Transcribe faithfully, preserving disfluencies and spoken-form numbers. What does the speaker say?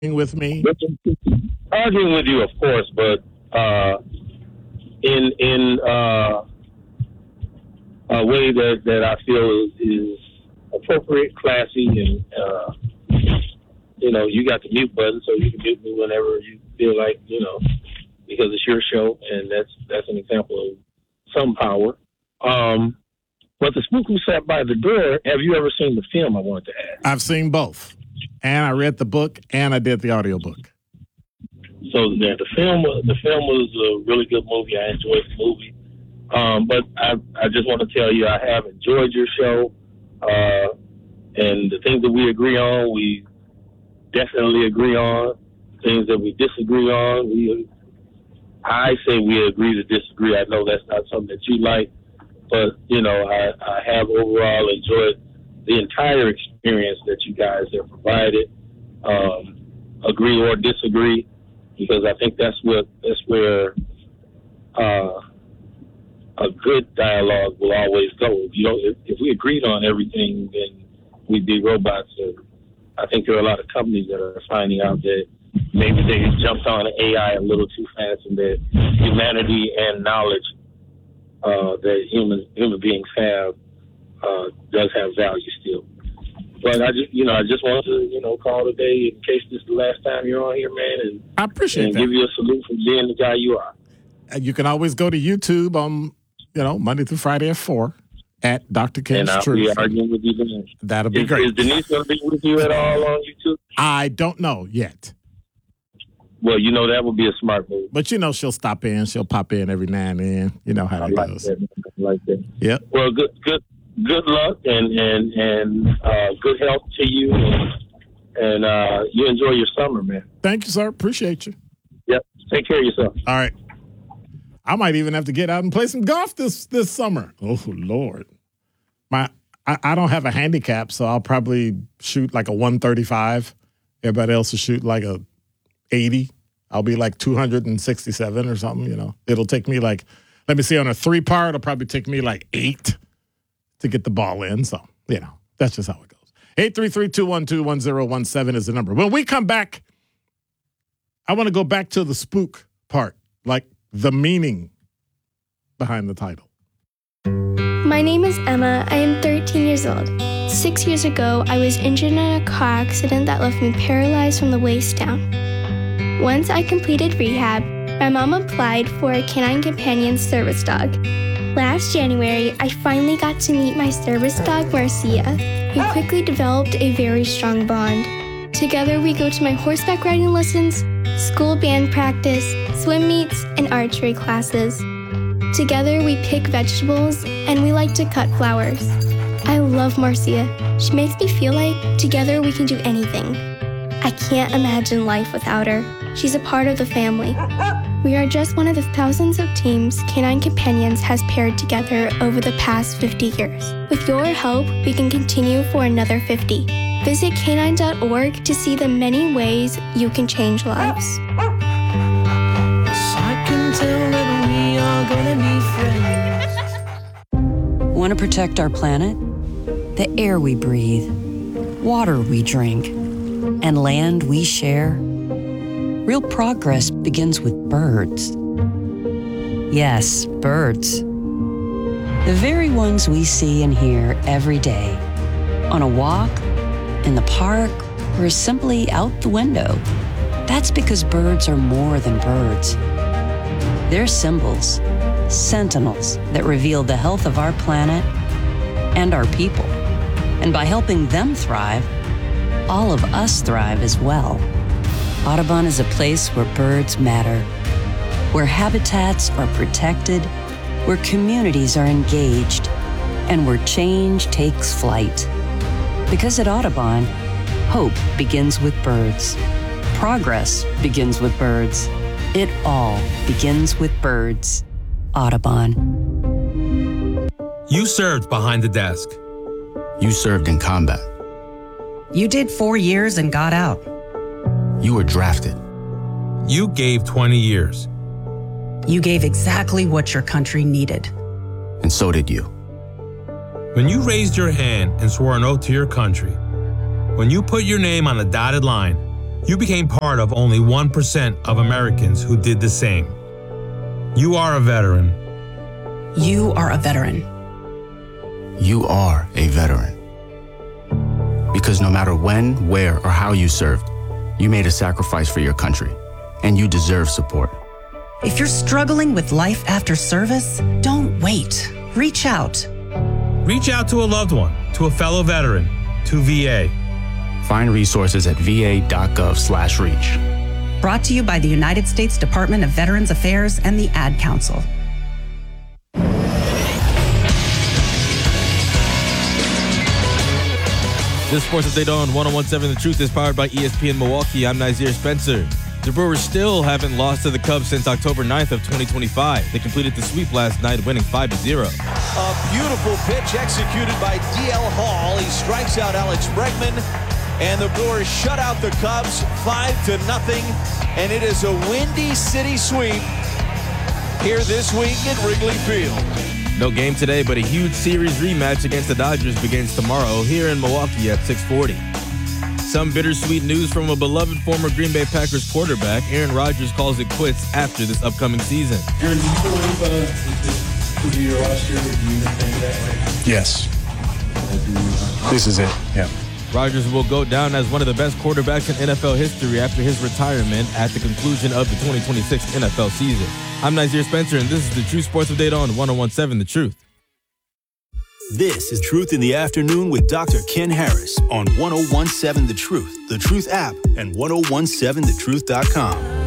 with me? Arguing with you, of course, but uh, in in uh, a way that, that I feel is, is appropriate, classy, and uh, you know, you got the mute button, so you can mute me whenever you feel like, you know, because it's your show, and that's that's an example of some power. Um, but the spook who sat by the door, have you ever seen the film? I wanted to ask. I've seen both, and I read the book, and I did the audiobook. So yeah, the film, the film was a really good movie. I enjoyed the movie, um, but I, I just want to tell you, I have enjoyed your show, uh, and the things that we agree on, we definitely agree on. Things that we disagree on, we, I say we agree to disagree. I know that's not something that you like, but you know, I, I have overall enjoyed the entire experience that you guys have provided. Um, agree or disagree. Because I think that's what that's where uh, a good dialogue will always go. If you know, if, if we agreed on everything, then we'd be robots. And I think there are a lot of companies that are finding out that maybe they jumped on A I a little too fast, and that humanity and knowledge uh, that human human beings have uh, does have value still. But I just, you know, I just wanted to, you know, call today in case this is the last time you're on here, man, and I appreciate and that. give you a salute for being the guy you are. And you can always go to YouTube on, you know, Monday through Friday at four at Doctor Ken's and I'll Truth. be arguing with you then. That'll be is, great. Is Denise going to be with you at all on YouTube? I don't know yet. Well, you know, that would be a smart move. But you know, she'll stop in. She'll pop in every now and then. You know how I it like goes. that. I like that. Yep. Well, good, good. Good luck and and and uh, good health to you, and, and uh, you enjoy your summer, man. Thank you, sir. Appreciate you. Yep. Take care of yourself. All right. I might even have to get out and play some golf this this summer. Oh Lord, my I, I don't have a handicap, so I'll probably shoot like a one thirty-five. Everybody else will shoot like a eighty. I'll be like two hundred sixty-seven or something. You know, it'll take me like, let me see, on a three par, it'll probably take me like eight to get the ball in. So, you know, that's just how it goes. eight three three, two one two, one zero one seven is the number. When we come back, I want to go back to the spook part, like the meaning behind the title. My name is Emma. I am thirteen years old. Six years ago, I was injured in a car accident that left me paralyzed from the waist down. Once I completed rehab, my mom applied for a canine companion service dog. Last January, I finally got to meet my service dog, Marcia. We quickly developed a very strong bond. Together, we go to my horseback riding lessons, school band practice, swim meets, and archery classes. Together, we pick vegetables, and we like to cut flowers. I love Marcia. She makes me feel like together we can do anything. I can't imagine life without her. She's a part of the family. We are just one of the thousands of teams Canine Companions has paired together over the past fifty years. With your help, we can continue for another fifty. Visit canine dot org to see the many ways you can change lives. I can tell that we are gonna be friends. Want to protect our planet? The air we breathe, water we drink, and land we share? Real progress begins with birds. Yes, birds. The very ones we see and hear every day. On a walk, in the park, or simply out the window. That's because birds are more than birds. They're symbols, sentinels that reveal the health of our planet and our people. And by helping them thrive, all of us thrive as well. Audubon is a place where birds matter, where habitats are protected, where communities are engaged, and where change takes flight. Because at Audubon, hope begins with birds. Progress begins with birds. It all begins with birds. Audubon. You served behind the desk. You served in combat. You did four years and got out. You were drafted. You gave twenty years. You gave exactly what your country needed. And so did you. When you raised your hand and swore an oath to your country, when you put your name on the dotted line, You became part of only one percent of Americans who did the same. You are a veteran. You are a veteran. You are a veteran. Because no matter when, where, or how you served, you made a sacrifice for your country, and you deserve support. If you're struggling with life after service, don't wait. Reach out. Reach out to a loved one, to a fellow veteran, to V A. Find resources at va.gov slash reach. Brought to you by the United States Department of Veterans Affairs and the Ad Council. This Sports Update on one oh one point seven The Truth is powered by E S P N Milwaukee. I'm Nazir Spencer. The Brewers still haven't lost to the Cubs since October ninth of twenty twenty-five. They completed the sweep last night, winning five to zero. A beautiful pitch executed by D L Hall. He strikes out Alex Bregman, and the Brewers shut out the Cubs five to nothing. And it is a Windy City sweep here this week at Wrigley Field. No game today, but a huge series rematch against the Dodgers begins tomorrow here in Milwaukee at six forty. Some bittersweet news from a beloved former Green Bay Packers quarterback. Aaron Rodgers calls it quits after this upcoming season. Aaron, do you believe uh, this could be your last year? Do you think that way? Yes. This is it, yeah. Rodgers will go down as one of the best quarterbacks in N F L history after his retirement at the conclusion of the twenty twenty-six N F L season. I'm Nazir Spencer, and this is the True Sports Update on one oh one point seven The Truth. This is Truth in the Afternoon with Doctor Ken Harris on one oh one point seven The Truth, The Truth app, and ten seventeen the truth dot com.